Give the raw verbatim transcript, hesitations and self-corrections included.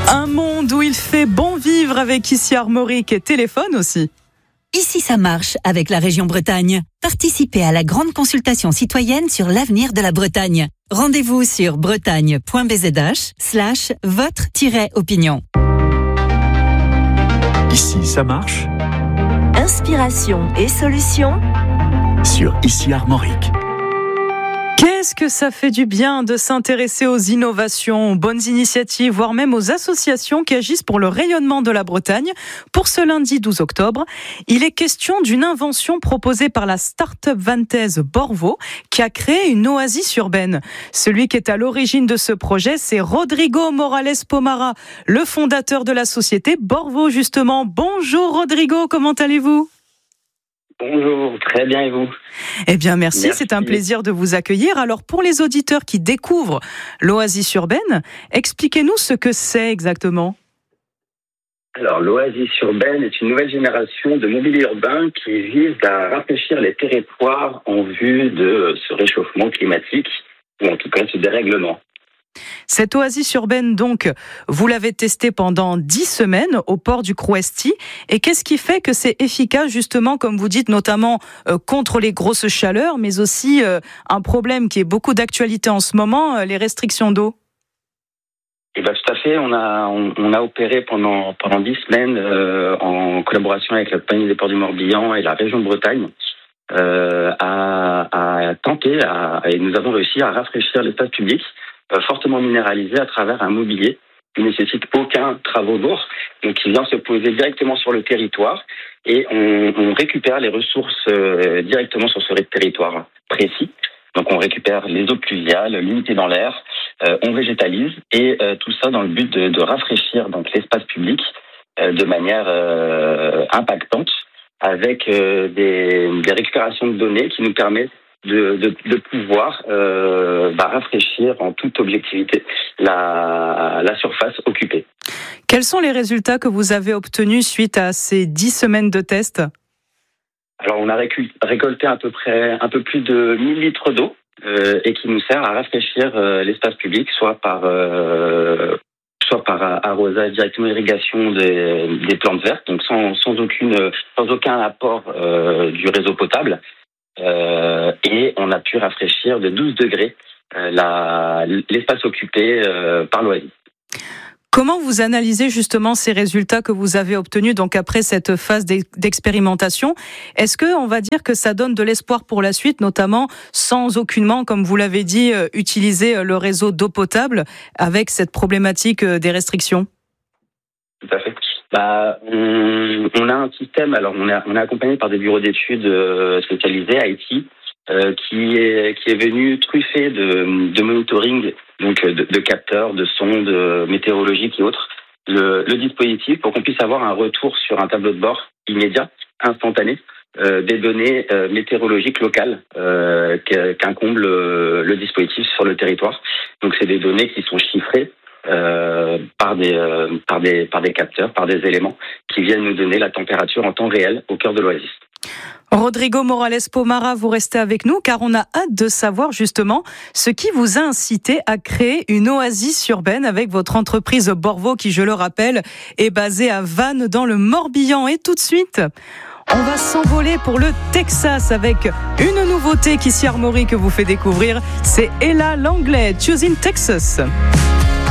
Un monde où il fait bon vivre avec Ici Armorique et téléphone aussi. Ici ça marche avec la région Bretagne. Participez à la grande consultation citoyenne sur l'avenir de la Bretagne. Rendez-vous sur bretagne.bzh slash votre-opinion. Ici ça marche. Inspiration et solutions Sur Ici Armorique. Qu'est-ce que ça fait du bien de s'intéresser aux innovations, aux bonnes initiatives, voire même aux associations qui agissent pour le rayonnement de la Bretagne. Pour ce lundi douze octobre, il est question d'une invention proposée par la start-up vantaise Borvo qui a créé une oasis urbaine. Celui qui est à l'origine de ce projet, c'est Rodrigo Morales Pomara, le fondateur de la société Borvo justement. Bonjour Rodrigo, comment allez-vous ? Bonjour, très bien et vous ? Eh bien merci, Merci, c'est un plaisir de vous accueillir. Alors pour les auditeurs qui découvrent l'oasis urbaine, expliquez-nous ce que c'est exactement. Alors l'oasis urbaine est une nouvelle génération de mobilier urbain qui vise à rafraîchir les territoires en vue de ce réchauffement climatique, ou en tout cas ce dérèglement. Cette oasis urbaine, donc, vous l'avez testée pendant dix semaines au port du Crouesty. Et qu'est-ce qui fait que c'est efficace, justement, comme vous dites, notamment euh, contre les grosses chaleurs, mais aussi euh, un problème qui est beaucoup d'actualité en ce moment, euh, les restrictions d'eau ? Et bien tout à fait, on a, on, on a opéré pendant, pendant dix semaines euh, en collaboration avec la compagnie des ports du Morbihan et la région de Bretagne euh, à, à tenter, à, et nous avons réussi à rafraîchir l'espace public fortement minéralisé à travers un mobilier qui ne nécessite aucun travaux lourds, donc qui vient se poser directement sur le territoire et on, on récupère les ressources euh, directement sur ce territoire précis. Donc on récupère les eaux pluviales, l'humidité dans l'air, euh, on végétalise et euh, tout ça dans le but de, de rafraîchir donc l'espace public euh, de manière euh, impactante avec euh, des, des récupérations de données qui nous permettent De, de, de pouvoir euh, bah, rafraîchir en toute objectivité la, la surface occupée. Quels sont les résultats que vous avez obtenus suite à ces dix semaines de tests ? Alors, on a récul- récolté à peu près un peu plus de mille litres d'eau euh, et qui nous sert à rafraîchir euh, l'espace public, soit par euh, soit par arrosage directement irrigation des, des plantes vertes, donc sans, sans aucune sans aucun apport euh, du réseau potable. Euh, et on a pu rafraîchir de douze degrés euh, la, l'espace occupé euh, par l'oasis. Comment vous analysez justement ces résultats que vous avez obtenus donc après cette phase d'expérimentation ? Est-ce que on va dire que ça donne de l'espoir pour la suite, notamment sans aucunement, comme vous l'avez dit, utiliser le réseau d'eau potable avec cette problématique des restrictions ? Tout à fait. Bah, on, on a un système. Alors, on est, on est accompagné par des bureaux d'études euh, spécialisés I T euh, qui est qui est venu truffé de, de monitoring, donc de, de capteurs, de sondes météorologiques et autres. Le, le dispositif pour qu'on puisse avoir un retour sur un tableau de bord immédiat, instantané, euh, des données euh, météorologiques locales euh, qu'incombe le, le dispositif sur le territoire. Donc, c'est des données qui sont chiffrées. Euh, par des euh, par des par des capteurs, par des éléments qui viennent nous donner la température en temps réel au cœur de l'oasis. Rodrigo Morales Pomara, vous restez avec nous car on a hâte de savoir justement ce qui vous a incité à créer une oasis urbaine avec votre entreprise Borvo qui, je le rappelle, est basée à Vannes dans le Morbihan. Et tout de suite, on va s'envoler pour le Texas avec une nouveauté qu'Ici Armorique vous fait découvrir. C'est Ella Langlais, Choosing Texas.